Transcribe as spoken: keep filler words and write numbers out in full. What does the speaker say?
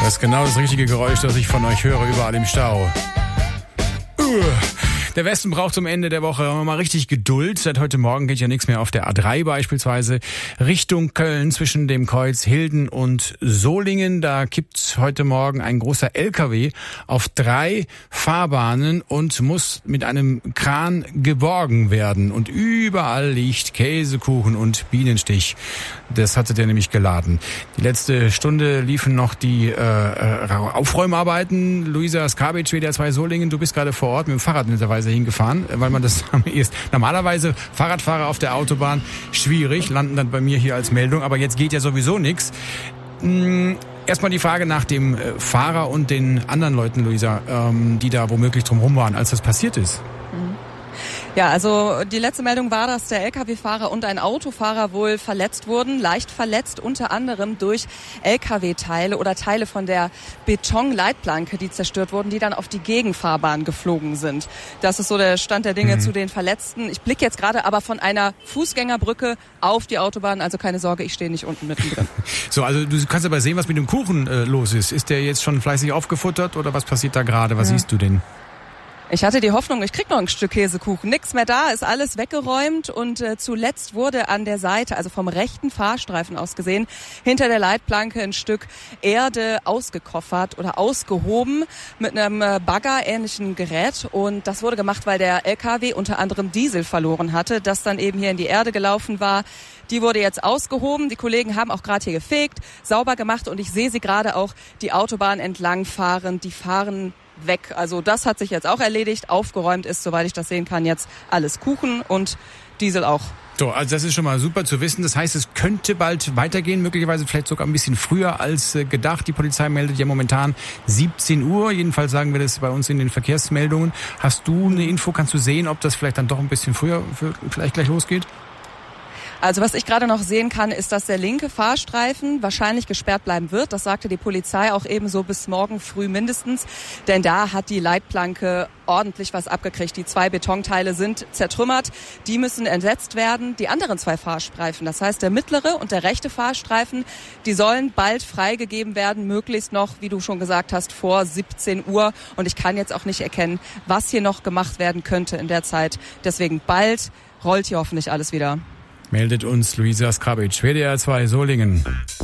Das ist genau das richtige Geräusch, das ich von euch höre, überall im Stau. Uh. Der Westen braucht zum Ende der Woche mal richtig Geduld. Seit heute Morgen geht ja nichts mehr auf der A drei beispielsweise Richtung Köln zwischen dem Kreuz Hilden und Solingen. Da kippt heute Morgen ein großer L K W auf drei Fahrbahnen und muss mit einem Kran geborgen werden. Und überall liegt Käsekuchen und Bienenstich. Das hatte der nämlich geladen. Die letzte Stunde liefen noch die äh, Aufräumarbeiten. Luisa Skabic, W D R zwei Solingen, du bist gerade vor Ort mit dem Fahrrad netterweise hingefahren, weil man das ist. Normalerweise Fahrradfahrer auf der Autobahn schwierig, landen dann bei mir hier als Meldung, aber jetzt geht ja sowieso nichts. Erstmal die Frage nach dem Fahrer und den anderen Leuten, Luisa, die da womöglich drumherum waren, als das passiert ist. Ja, also die letzte Meldung war, dass der L K W-Fahrer und ein Autofahrer wohl verletzt wurden, leicht verletzt unter anderem durch L K W-Teile oder Teile von der Betonleitplanke, die zerstört wurden, die dann auf die Gegenfahrbahn geflogen sind. Das ist so der Stand der Dinge mhm. zu den Verletzten. Ich blicke jetzt gerade aber von einer Fußgängerbrücke auf die Autobahn, also keine Sorge, ich stehe nicht unten mittendrin. So, also du kannst aber sehen, was mit dem Kuchen äh, los ist. Ist der jetzt schon fleißig aufgefuttert oder was passiert da gerade? Was ja. siehst du denn? Ich hatte die Hoffnung, ich krieg noch ein Stück Käsekuchen. Nix mehr da, ist alles weggeräumt und äh, zuletzt wurde an der Seite, also vom rechten Fahrstreifen aus gesehen, hinter der Leitplanke ein Stück Erde ausgekoffert oder ausgehoben mit einem äh, Bagger-ähnlichen Gerät. Und das wurde gemacht, weil der L K W unter anderem Diesel verloren hatte, das dann eben hier in die Erde gelaufen war. Die wurde jetzt ausgehoben. Die Kollegen haben auch gerade hier gefegt, sauber gemacht und ich sehe sie gerade auch die Autobahn entlang fahren. Die fahren weg. Also das hat sich jetzt auch erledigt. Aufgeräumt ist, soweit ich das sehen kann, jetzt alles Kuchen und Diesel auch. So, also das ist schon mal super zu wissen. Das heißt, es könnte bald weitergehen, möglicherweise vielleicht sogar ein bisschen früher als gedacht. Die Polizei meldet ja momentan siebzehn Uhr. Jedenfalls sagen wir das bei uns in den Verkehrsmeldungen. Hast du eine Info? Kannst du sehen, ob das vielleicht dann doch ein bisschen früher vielleicht gleich losgeht? Also was ich gerade noch sehen kann, ist, dass der linke Fahrstreifen wahrscheinlich gesperrt bleiben wird. Das sagte die Polizei auch ebenso bis morgen früh mindestens. Denn da hat die Leitplanke ordentlich was abgekriegt. Die zwei Betonteile sind zertrümmert. Die müssen entsetzt werden. Die anderen zwei Fahrstreifen, das heißt der mittlere und der rechte Fahrstreifen, die sollen bald freigegeben werden. Möglichst noch, wie du schon gesagt hast, vor siebzehn Uhr. Und ich kann jetzt auch nicht erkennen, was hier noch gemacht werden könnte in der Zeit. Deswegen bald rollt hier hoffentlich alles wieder. Meldet uns Luisa Skabic, W D R zwei Solingen.